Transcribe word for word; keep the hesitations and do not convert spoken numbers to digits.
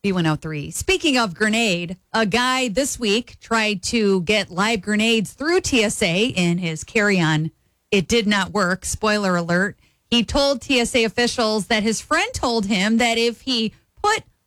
B one oh three. Speaking of grenade, a guy this week tried to get live grenades through T S A in his carry-on. It did not work. Spoiler alert. He told T S A officials that his friend told him that if he put